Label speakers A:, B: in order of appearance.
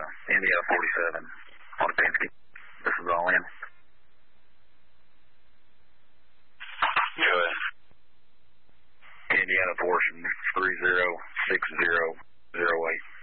A: Indiana 47 on Penske. This is all in.
B: Go ahead.
A: Indiana portion 306008.